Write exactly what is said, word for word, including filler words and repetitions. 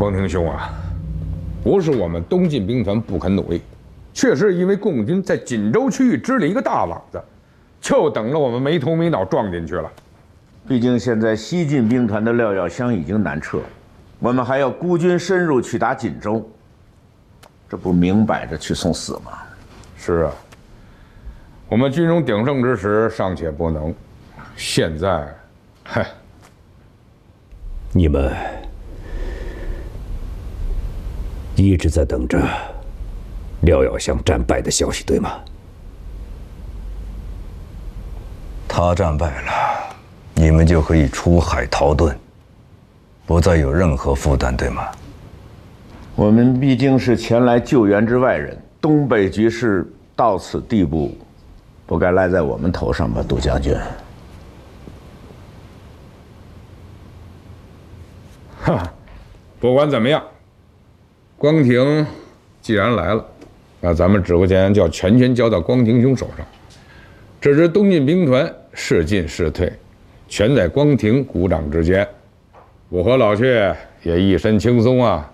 光庭兄啊，不是我们东进兵团不肯努力，确实因为共军在锦州区域织了一个大网子，就等着我们没头没脑撞进去了。 毕竟现在西进兵团的廖耀湘已经南撤，我们还要孤军深入去打锦州，这不明摆着去送死吗？ 是啊，我们军容鼎盛之时尚且不能，现在，嗨， 你们一直在等着廖耀湘战败的消息，对吗？ 他战败了，你们就可以出海逃遁，不再有任何负担，对吗？ 我们毕竟是前来救援之外人，东北局势到此地步，不该赖在我们头上吧，杜将军？ 哈，不管怎么样，光庭既然来了，那咱们指挥权就要全权交到光庭兄手上。这支东进兵团是进是退，全在光庭鼓掌之间。我和老薛也一身轻松啊。